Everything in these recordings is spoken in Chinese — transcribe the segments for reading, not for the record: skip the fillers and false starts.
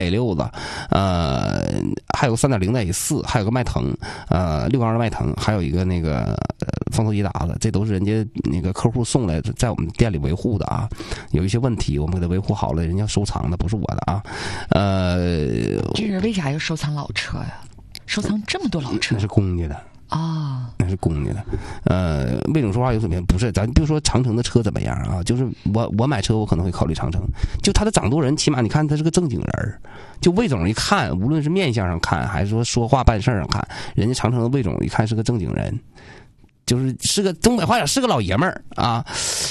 A6的，还有个3.0的 A4，还有个迈腾，6缸的迈腾，还有一个那个风头捷达的，这都是人家那个客户送来在我们店里维护的啊。有一些问题我们给他维护好了，人家收藏的不是我的啊。 这人为啥要收藏老车呀？收藏这么多老车？ 那是公家的。那是公家的。魏总说话有水平，不是，咱比如说长城的车怎么样啊？就是我买车，我可能会考虑长城，就他的掌舵人，起码你看他是个正经人。就魏总一看，无论是面相上看，还是说话办事上看，人家长城的魏总一看是个正经人。是个东北话讲是个老爷们儿啊，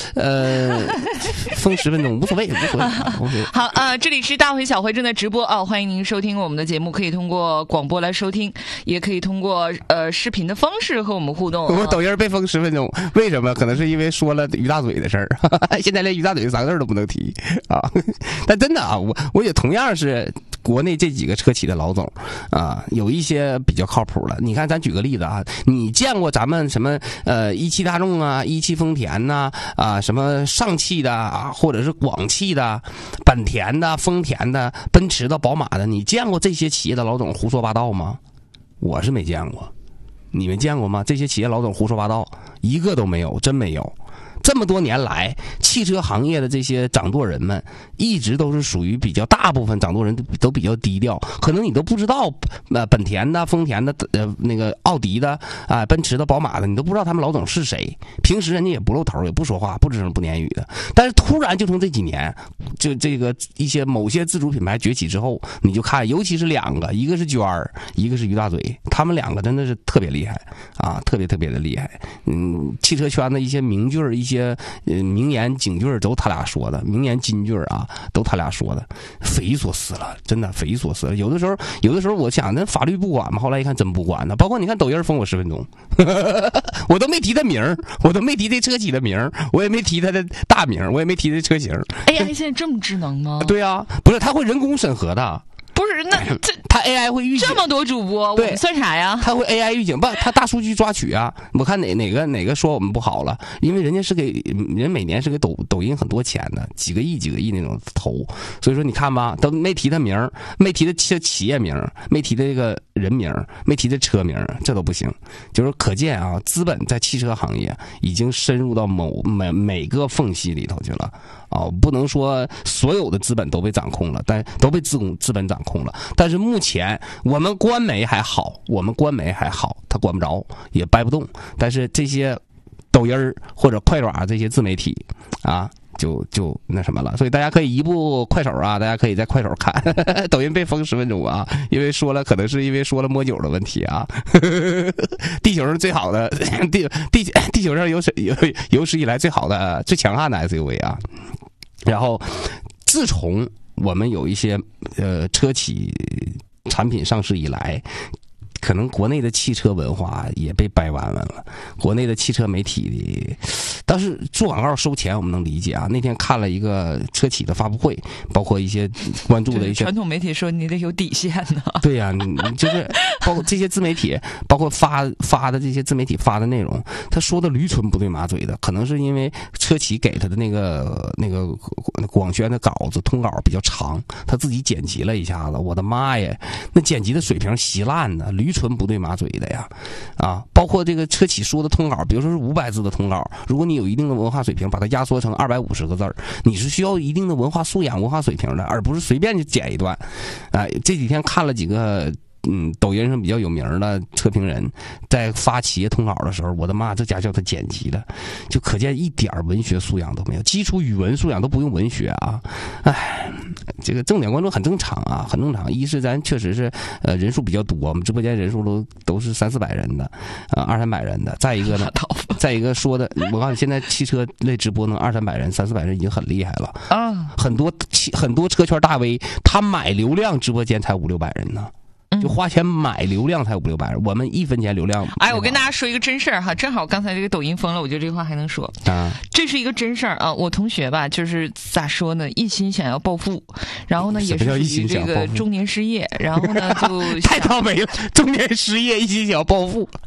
封10分钟无所谓。 好这里是大回小回正在直播啊，欢迎您收听我们的节目，可以通过广播来收听，也可以通过视频的方式和我们互动。 我抖音被封10分钟，为什么？可能是因为说了于大嘴的事儿，现在连于大嘴3个字都不能提啊。但真的啊，我也同样是国内这几个车企的老总啊，有一些比较靠谱的。你看，咱举个例子啊，你见过咱们什么17大众啊、17丰田呐什么上汽的啊，或者是广汽的、本田的、丰田的、奔驰的、宝马的，你见过这些企业的老总胡说八道吗？我是没见过，你们见过吗？这些企业老总胡说八道一个都没有，真没有。这么多年来，汽车行业的这些掌舵人们一直都是属于比较大部分掌舵人都比较低调，可能你都不知道本田的、丰田的、那个奥迪的奔驰的、宝马的，你都不知道他们老总是谁。平时人家也不露头，也不说话，不吱声不言语的。但是突然就从这几年，就这个某些自主品牌崛起之后，你就看，尤其是两个，一个是娟儿，一个是于大嘴，他们两个真的是特别厉害啊，特别特别的厉害。汽车圈的一些名句一些名言警句都他俩说的，名言金句啊，都他俩说的，匪夷所思了，真的匪夷所思了。有的时候我想，那法律不管吗？后来一看真不管呢。包括你看抖音封我10分钟，我都没提他名，我都没提这车企的名，我也没提他的大名，我也没提这车型。 AI 现在这么智能吗？ 对啊，不是，他会人工审核的。 不是，那他 AI 会预警， 这么多主播，我们算啥呀？ 他会 AI 预警，不，他大数据抓取啊。我看哪个说我们不好了，因为人家是给人每年是给抖音很多钱的，几个亿那种投，所以说你看吧，都没提他名，没提他企业名，没提他这个人名，没提他车名，这都不行。就是可见啊，资本在汽车行业已经深入到每个缝隙里头去了。不能说所有的资本都被掌控了，但都被资本掌控了。但是目前我们官媒还好，他管不着，也掰不动。但是这些抖音或者快爪这些自媒体啊，就那什么了。所以大家可以移步快手啊，大家可以在快手看抖音被封10分钟啊，因为可能是因为说了摸酒的问题啊。地球上最好的地球上有史以来最好的最强悍的 SUV 啊。然后自从我们有一些车企产品上市以来，可能国内的汽车文化也被掰弯了。国内的汽车媒体但是做广告收钱我们能理解啊。那天看了一个车企的发布会，包括一些关注的一些传统媒体说你得有底线呢。 对呀，就是包括这些自媒体，包括发的这些自媒体发的内容，他说的驴唇不对马嘴的，可能是因为车企给他的那个广宣的稿子通稿比较长，他自己剪辑了一下子，我的妈呀，那剪辑的水平稀烂呢，驴唇不对马嘴的呀啊！包括这个车企说的通稿，比如说是500字的通稿，如果你有一定的文化水平，把它压缩成250个字，你是需要一定的文化素养、文化水平的，而不是随便就剪一段。这几天看了几个抖音上比较有名的车评人在发企业通稿的时候，我的妈，这家叫他剪辑的，就可见一点文学素养都没有，基础语文素养都不用文学啊！哎，这个重点关注很正常啊，很正常。一是咱确实是人数比较多，我们直播间人数都是300-400人的，200-300人的。再一个呢，再一个说的，我告诉你，现在汽车类直播能200-300人、300-400人已经很厉害了啊！很多车圈大 V 他买流量直播间才500-600人呢。就花钱买流量才500-600人，我们1分钱流量。 哎，我跟大家说一个真事儿哈，正好刚才这个抖音封了，我觉得这话还能说啊。这是一个真事儿啊，我同学吧，就是咋说呢，一心想要暴富，然后呢也是属于这个中年失业，然后呢就太倒霉了，中年失业一心想要暴富。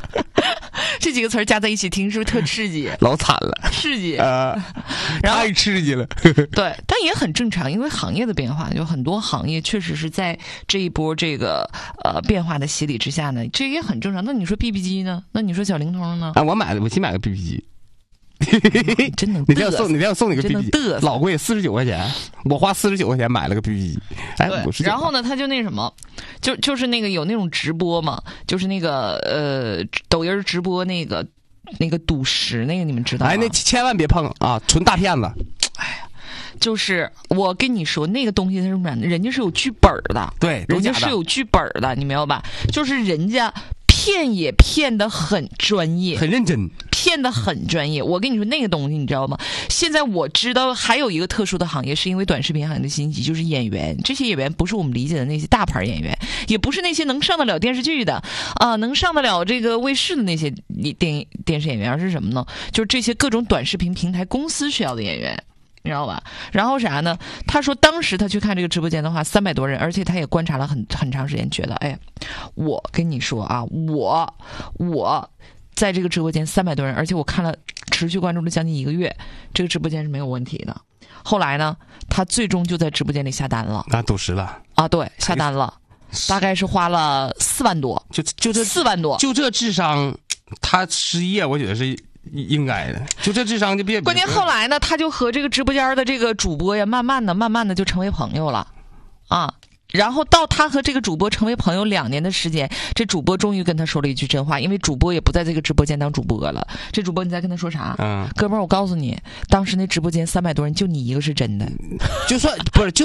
这几个词儿加在一起听，是不是特刺激？ 老惨了， 刺激太刺激了。 对，但也很正常，因为行业的变化，就很多行业确实是在这一波这个变化的洗礼之下呢，这也很正常。那你说 BB 机呢？那你说小灵通呢？ 啊，我新买个 BB 机。 真能你这样送你个 BB 机， 嘚老贵，49块钱，我花49块钱买了个 BB 机，哎， 然后呢，他就那什么，就是那个有那种直播嘛，就是那个抖音直播那个赌石那个，你们知道吗？ 哎，那千万别碰啊，纯大骗子。 哎呀，就是我跟你说，那个东西它是什么？人家是有剧本的， 对， 人家是有剧本的，你明白吧？就是人家骗也骗得很专业， 很认真。 骗得很专业，我跟你说那个东西你知道吗？现在我知道还有一个特殊的行业，是因为短视频行业的兴起，就是演员。这些演员不是我们理解的那些大牌演员，也不是那些能上得了电视剧的能上得了这个卫视的那些电视演员，而是什么呢？就是这些各种短视频平台公司需要的演员。你知道吧？然后啥呢？他说当时他去看这个直播间的话，300多人，而且他也观察了很长时间，觉得哎，我跟你说啊，我在这个直播间300多人，而且我看了持续关注了将近1个月，这个直播间是没有问题的。后来呢，他最终就在直播间里下单了， 赌石了啊，对，下单了，大概是花了4万多， 就这 4万多， 就这智商，他失业，我觉得是应该的，就这智商就别。 关键后来呢，他就和这个直播间的这个主播呀，慢慢的就成为朋友了，啊。然后到他和这个主播成为朋友2年的时间，这主播终于跟他说了一句真话，因为主播也不在这个直播间当主播了。这主播你在跟他说啥？哥们儿，我告诉你，当时那直播间300多人，就你一个是真的。 就算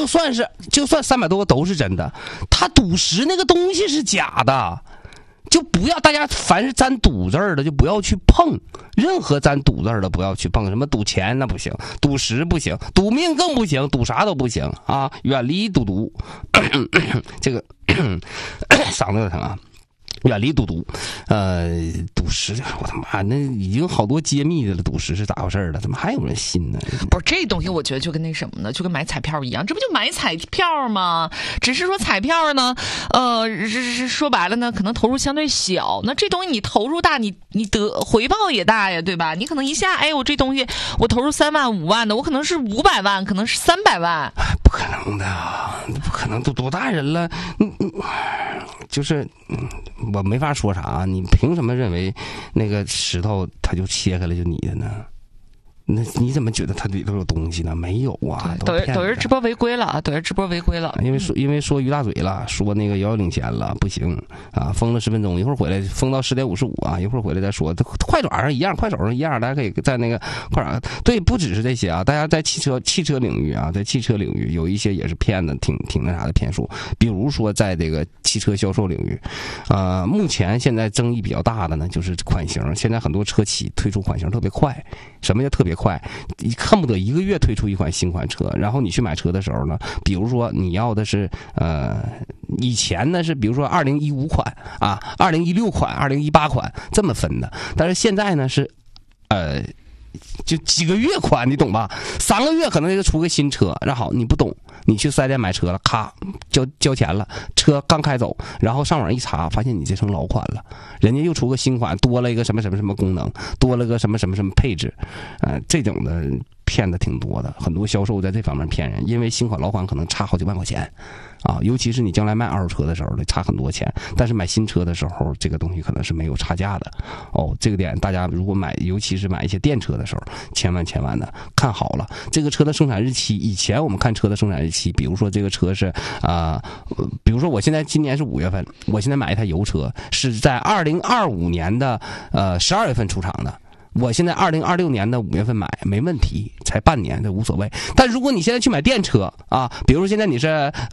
300多个都是真的，他赌石那个东西是假的。就不要大家凡是沾赌字儿的就不要去碰，任何沾赌字儿的不要去碰，什么赌钱那不行，赌石不行，赌命更不行，赌啥都不行啊！远离赌毒，这个嗓子有疼啊！远离赌毒，赌石，我他妈那已经好多揭秘的了，赌石是咋回事了？怎么还有人信呢？ 不是这东西，我觉得就跟那什么呢，就跟买彩票一样，这不就买彩票吗？只是说彩票呢，说白了呢，可能投入相对小，那这东西你投入大，你得回报也大呀，对吧？你可能一下，哎，我这东西我投入3万5万的，我可能是500万，可能是300万， 不可能的，不可能，都多大人了，就是我没法说啥，你凭什么认为那个石头它就切开了就你的呢？那你怎么觉得它里头有东西呢？没有啊！ 抖音直播违规了啊！抖音直播违规了， 因为说于大嘴了，说那个遥遥领先了，不行啊！封了10分钟，一会儿回来封到10点55啊！一会儿回来再说。快转上一样，快手上一样，大家可以在那个快转。对，不只是这些啊，大家在汽车领域啊，在汽车领域有一些也是骗的，挺那啥的骗术。比如说在这个汽车销售领域，目前现在争议比较大的呢，就是款型。现在很多车企推出款型特别快，什么叫特别快？你恨不得1个月推出一款新款车，然后你去买车的时候呢，比如说你要的是以前呢是比如说2015款啊、2016款、2018款这么分的，但是现在呢是就几个月款，你懂吧？3个月可能就出个新车，然后你不懂，你去4S店买车了，咔交钱了，车刚开走，然后上网一查，发现你这成老款了，人家又出个新款，多了一个什么什么什么功能，多了个什么什么什么配置，这种的骗的挺多的，很多销售在这方面骗人，因为新款老款可能差好几万块钱。啊，尤其是你将来卖二手车的时候，得差很多钱。但是买新车的时候，这个东西可能是没有差价的。哦，这个点大家如果买，尤其是买一些电车的时候，千万的看好了这个车的生产日期。以前我们看车的生产日期，比如说这个车是比如说我现在今年是5月份，我现在买一台油车是在2025年的12月份出厂的。我现在2026年的5月份买没问题，才半年，这无所谓。但如果你现在去买电车啊，比如说现在你是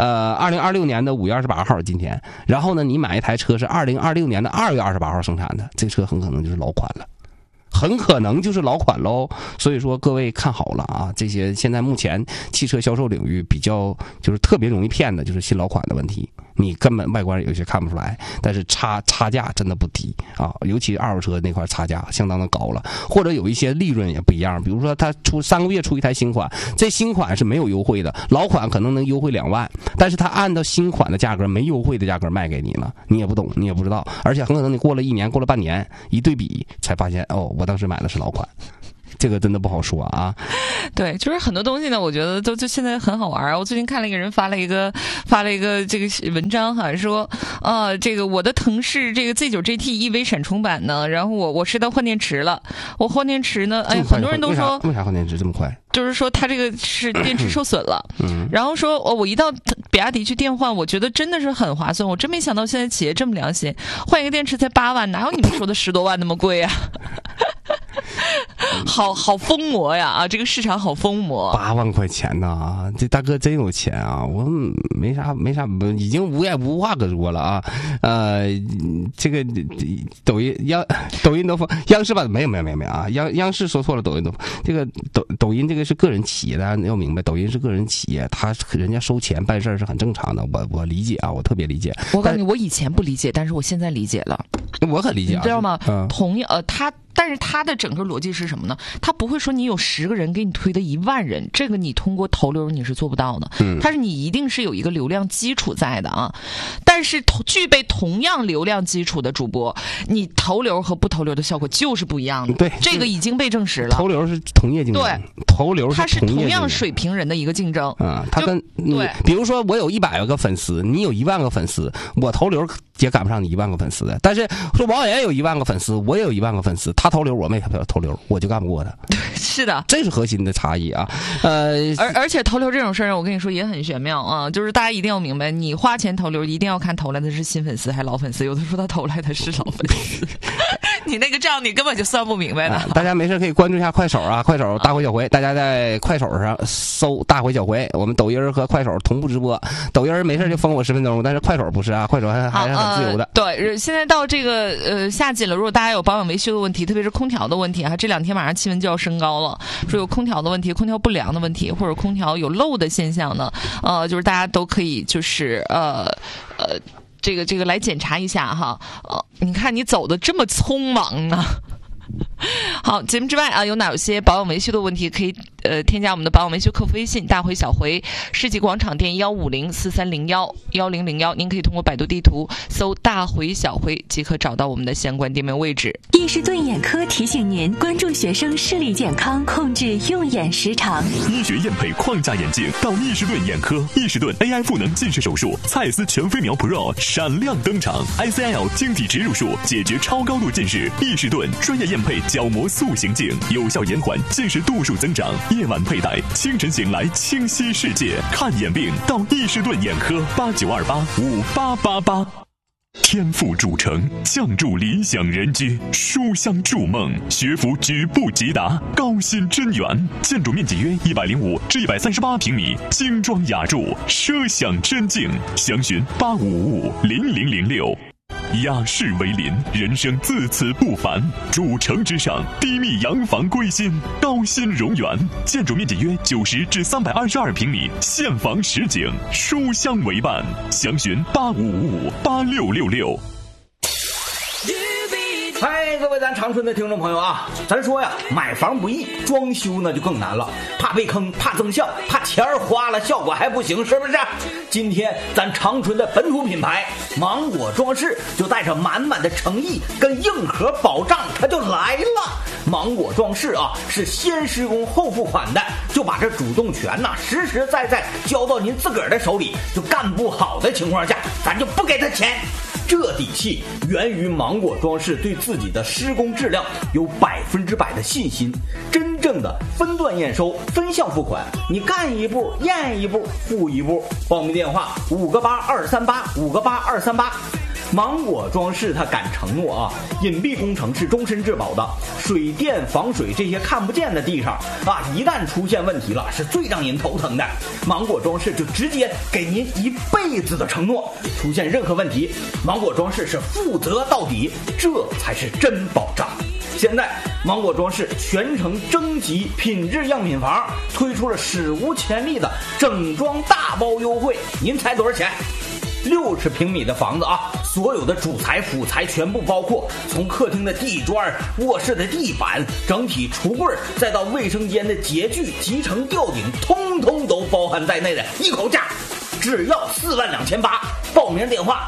2026年的5月28号今天，然后呢你买一台车是2026年的2月28号生产的，这车很可能就是老款了。很可能就是老款喽，所以说各位看好了啊！这些现在目前汽车销售领域比较就是特别容易骗的，就是新老款的问题你根本外观有些看不出来，但是差价真的不低啊，尤其二手车那块差价相当的高了，或者有一些利润也不一样，比如说他出3个月出一台新款，这新款是没有优惠的，老款可能能优惠2万，但是他按照新款的价格没优惠的价格卖给你了，你也不懂，你也不知道，而且很可能你过了1年过了半年一对比才发现，哦，我当时买的是老款。这个真的不好说啊。 对，就是很多东西呢，我觉得就现在很好玩。我最近看了一个人发了一个这个文章哈，说这个我的腾势这个 Z9 GT EV 闪充版呢，然后我是到换电池了，我换电池呢，哎，很多人都说为啥换电池这么快？ 就是说它这个是电池受损了，然后说我一到比亚迪去电换，我觉得真的是很划算，我真没想到现在企业这么良心，换一个电池才8万，哪有你们说的10多万那么贵啊？好疯魔呀！啊，这个市场好疯魔 ，8万块钱呐，这大哥真有钱啊！我没啥，已经无话可说了啊。这个抖音都放央视吧？没有啊！央视说错了，抖音都这个抖音这个是个人企业，大家要明白，抖音是个人企业，人家收钱办事儿是很正常的，我理解啊，我特别理解。 我告诉你，我以前不理解，但是我现在理解了。 我很理解， 你知道吗？同样但是他的整个逻辑是什么呢？他不会说你有10个人给你推的1万人，这个你通过投流你是做不到的。他是你一定是有一个流量基础在的啊。但是具备同样流量基础的主播，你投流和不投流的效果就是不一样的。 对， 这个已经被证实了。 投流是同业竞争，对，投流它是同样水平人的一个竞争啊。他跟对，比如说我有100个粉丝，你有1万个粉丝，我投流也赶不上你1万个粉丝的。但是说王源有1万个粉丝，我也有1万个粉丝，他投流我没投流，我就干不过他。 是的， 这是核心的差异啊。 而且投流这种事儿，我跟你说也很玄妙啊，就是大家一定要明白，你花钱投流一定要看投来的是新粉丝还是老粉丝，有的时候他投来的是老粉丝。你那个账你根本就算不明白的。 大家没事可以关注一下快手啊，快手大回小回，大家在快手上搜大回小回，我们抖音和快手同步直播。抖音没事就封我10分钟，但是快手不是啊，快手还是很自由的。 对，现在到这个夏季了，如果大家有保养维修的问题，特别是空调的问题啊，这2天马上气温就要升高了，说有空调的问题、空调不良的问题，或者空调有漏的现象呢，就是大家都可以就是这个来检查一下哈。你看你走的这么匆忙呢。好，节目之外啊，有哪些保养维修的问题可以添加我们的保养维修客服微信大回小回，世纪广场店15043011001，您可以通过百度地图搜大回小回即可找到我们的相关店面位置。 易士顿眼科提醒您关注学生视力健康，控制用眼时长。 医学验配框架眼镜到易士顿眼科，易士顿 AI 赋能近视手术蔡司全飞秒 Pro 闪亮登场 ，ICL 晶体植入术解决超高度近视，易士顿专业验配角膜塑形镜有效延缓近视度数增长，夜晚佩戴，清晨醒来清晰世界。看眼病到易士顿眼科，8928588888。天赋主城，降筑理想人居，书香筑梦，学府举步即达，高新真园，建筑面积约105至138平米，精装雅筑，奢享真境。详询85550006。雅士为邻，人生自此不凡。主城之上，低密洋房归心，高新荣园，建筑面积约90至322平米，现房实景，书香为伴。详询85558666。 嗨，各位咱长春的听众朋友啊，咱说呀，买房不易，装修呢就更难了，怕被坑，怕增效，怕钱花了效果还不行，是不是？今天咱长春的本土品牌芒果装饰就带着满满的诚意跟硬核保障，它就来了。芒果装饰啊，是先施工后付款的，就把这主动权呐实实在在交到您自个儿的手里，就干不好的情况下，咱就不给他钱。这底气源于芒果装饰对自己的施工质量有100%的信心，真正的分段验收、分项付款，你干一步验一步付一步。报名电话58238，58238。芒果装饰它敢承诺啊，隐蔽工程是终身质保的，水电防水这些看不见的地上啊，一旦出现问题了，是最让人头疼的。芒果装饰就直接给您1辈子的承诺，出现任何问题，芒果装饰是负责到底，这才是真保障。现在芒果装饰全程征集品质样品房，推出了史无前例的整装大包优惠，您猜多少钱？ 60平米的房子啊，所有的主材辅材全部包括，从客厅的地砖、卧室的地板、整体橱柜，再到卫生间的洁具、集成吊顶，通通都包含在内的一口价，只要42800，报名电话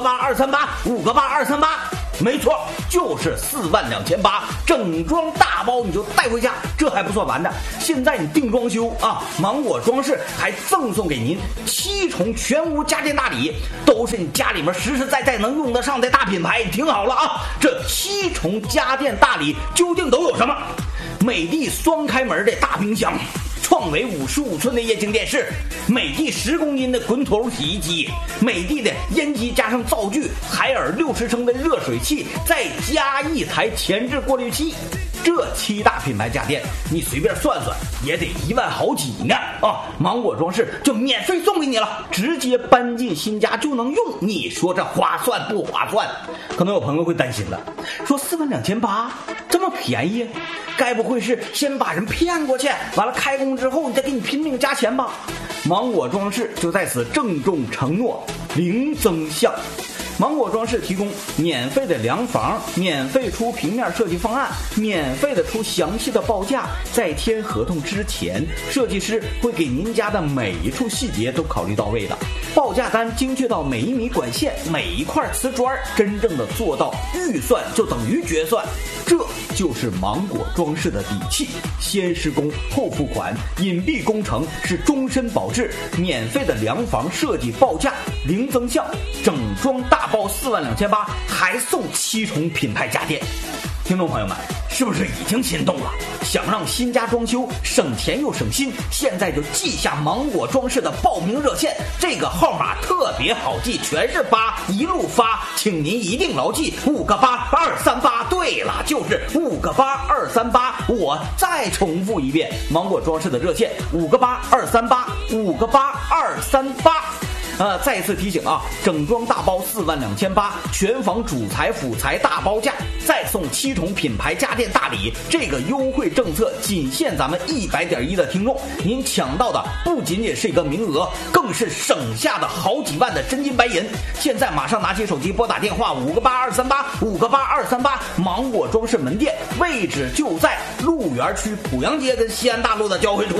58238，58238，没错，就是42800，整装大包你就带回家。这还不算完的，现在你定装修啊，芒果装饰还赠送给您7重全屋家电大礼，都是你家里面实实在在能用得上的大品牌。你听好了啊，这7重家电大礼究竟都有什么？美的双开门的大冰箱，创维55寸的液晶电视，美的10公斤的滚筒洗衣机，美的的烟机加上灶具，海尔60升的热水器，再加1台前置过滤器。这7大品牌家电，你随便算算也得1万好几呢啊！芒果装饰就免费送给你了，直接搬进新家就能用，你说这划算不划算？可能有朋友会担心了，说42800这么便宜，该不会是先把人骗过去，完了开工之后你再给你拼命加钱吧？芒果装饰就在此郑重承诺，零增项。芒果装饰提供免费的量房，免费出平面设计方案，免费的出详细的报价。在签合同之前，设计师会给您家的每一处细节都考虑到位的，报价单精确到每一米管线、每一块瓷砖，真正的做到预算就等于决算。这就是芒果装饰的底气，先施工后付款，隐蔽工程是终身保质，免费的量房设计报价零增项，整装大包42800，还送7重品牌家电。听众朋友们，是不是已经心动了？想让新家装修省钱又省心，现在就记下芒果装饰的报名热线，这个号码特别好记，全是8，一路发，请您一定牢记5个8 238。对了，就是5个8 238。我再重复一遍，芒果装饰的热线5个8 238，5个8 238。再次提醒啊，整装大包42800，全房主材辅材大包价，再送7重品牌家电大礼。这个优惠政策仅限咱们100.1的听众，您抢到的不仅仅是一个名额，更是省下的好几万的真金白银。现在马上拿起手机拨打电话5个8 238，5个8 238，芒果装饰门店位置就在鹿园区濮阳街跟西安大路的交汇处。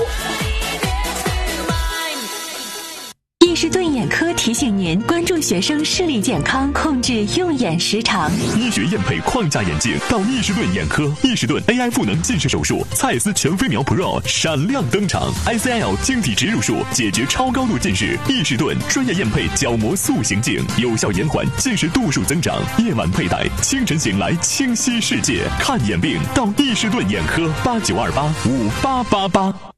伊士顿眼科提醒您关注学生视力健康，控制用眼时长。 医学验配框架眼镜到伊士顿眼科，伊士顿 AI 赋能近视手术，蔡司全飞秒 Pro 闪亮登场 ，ICL 晶体植入术解决超高度近视，伊士顿专业验配角膜塑形镜，有效延缓近视度数增长，夜晚佩戴，清晨醒来清晰世界。看眼病到伊士顿眼科，89285888。